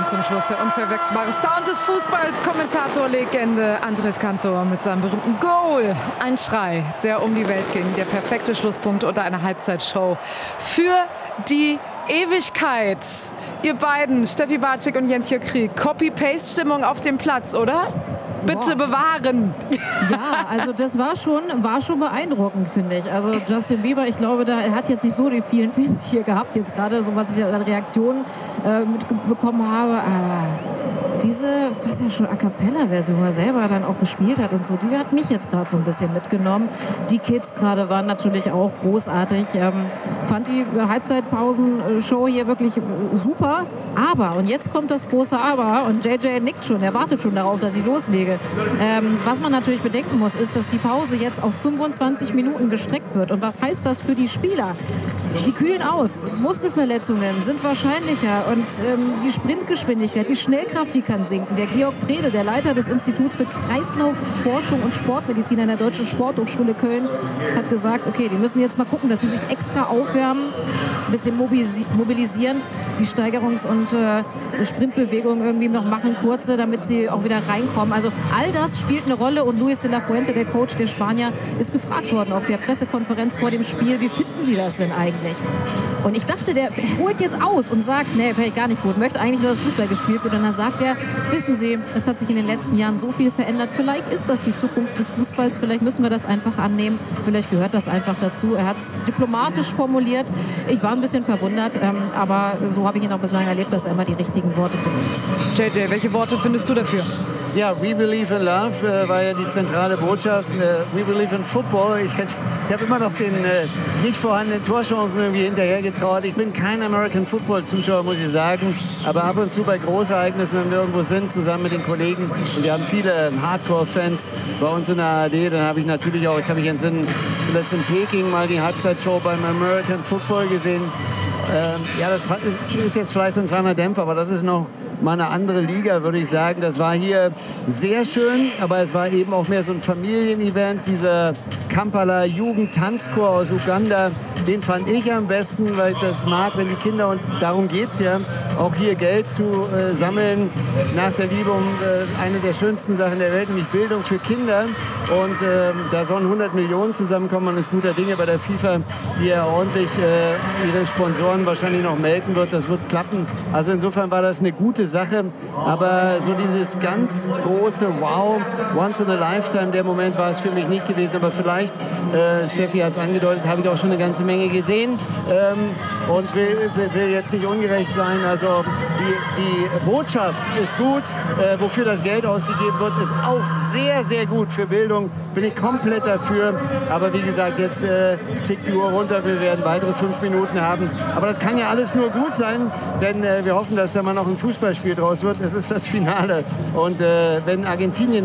zum Schluss der unverwechselbare Sound des Fußballs. Kommentator-Legende Andrés Cantor mit seinem berühmten Goal. Ein Schrei, der um die Welt ging. Der perfekte Schlusspunkt unter einer Halbzeitshow für die Ewigkeit. Ihr beiden, Steffi Bartschik und Jens-Jörg Krieg, Copy-Paste-Stimmung auf dem Platz, oder? Bitte bewahren. Ja, also das war schon beeindruckend, finde ich. Also Justin Bieber, ich glaube, er hat jetzt nicht so die vielen Fans hier gehabt, jetzt gerade so, was ich an Reaktionen mitbekommen habe, aber diese, was ja schon A-Cappella-Version, wo er selber dann auch gespielt hat und so, die hat mich jetzt gerade so ein bisschen mitgenommen. Die Kids gerade waren natürlich auch großartig. Fand die Halbzeitpausenshow hier wirklich super. Aber, und jetzt kommt das große Aber, und JJ nickt schon, er wartet schon darauf, dass ich loslege. Was man natürlich bedenken muss, ist, dass die Pause jetzt auf 25 Minuten gestreckt wird. Und was heißt das für die Spieler? Die kühlen aus, Muskelverletzungen sind wahrscheinlicher und die Sprintgeschwindigkeit, die Schnellkraft, die kann sinken. Der Georg Prede, der Leiter des Instituts für Kreislaufforschung und Sportmedizin an der Deutschen Sporthochschule Köln, hat gesagt, okay, die müssen jetzt mal gucken, dass sie sich extra aufwärmen, ein bisschen mobilisieren, die Steigerungs- und Sprintbewegungen irgendwie noch machen, kurze, damit sie auch wieder reinkommen. Also all das spielt eine Rolle und Luis de la Fuente, der Coach der Spanier, ist gefragt worden auf der Pressekonferenz vor dem Spiel, wie finden Sie das denn eigentlich? Und ich dachte, der holt jetzt aus und sagt, nee, wäre gar nicht gut, möchte eigentlich nur, dass Fußball gespielt wird. Und dann sagt er, wissen Sie, es hat sich in den letzten Jahren so viel verändert, vielleicht ist das die Zukunft des Fußballs, vielleicht müssen wir das einfach annehmen, vielleicht gehört das einfach dazu. Er hat es diplomatisch formuliert. Ich war ein bisschen verwundert, aber so habe ich ihn auch bislang erlebt, dass er immer die richtigen Worte findet. JJ, welche Worte findest du dafür? Ja, We Believe in Love war ja die zentrale Botschaft. We Believe in Football. Ich habe immer noch den nicht vorhandenen Torchancen irgendwie hinterhergetraut. Ich bin kein American Football Zuschauer, muss ich sagen. Aber ab und zu bei Großereignissen, wenn wir irgendwo sind, zusammen mit den Kollegen, und wir haben viele Hardcore-Fans bei uns in der ARD, dann habe ich natürlich auch, ich kann mich entsinnen, zuletzt in Peking mal die Halbzeitshow beim American Football gesehen. Ja, das ist jetzt vielleicht so ein kleiner Dämpfer, aber das ist noch mal eine andere Liga, würde ich sagen. Das war hier sehr schön, aber es war eben auch mehr so ein Familienevent. Dieser Kampala Jugendtanzchor aus Uganda, den fand ich am besten, weil ich das mag, wenn die Kinder, und darum geht es ja, auch hier Geld zu sammeln nach der Liebe um eine der schönsten Sachen der Welt, nämlich Bildung für Kinder. Und da sollen 100 Millionen zusammenkommen. Man ist guter Dinge bei der FIFA, die ja ordentlich ihre Sponsoren wahrscheinlich noch melken wird. Das wird klappen. Also insofern war das eine gute Sache. Aber so dieses ganz große Wow, once in a lifetime, der Moment war es für mich nicht gewesen. Aber vielleicht, Steffi hat es angedeutet, habe ich auch schon eine ganze Menge gesehen. Und will jetzt nicht ungerecht sein. Also die Botschaft ist gut. Wofür das Geld ausgegeben wird, ist auch sehr, sehr gut für Bildung. Bin ich komplett dafür. Aber wie gesagt, jetzt tickt die Uhr runter. Wir werden weitere 5 Minuten haben. Aber das kann ja alles nur gut sein, denn wir hoffen, dass da mal noch ein Fußballspiel draus wird. Es ist das Finale. Und wenn Argentinien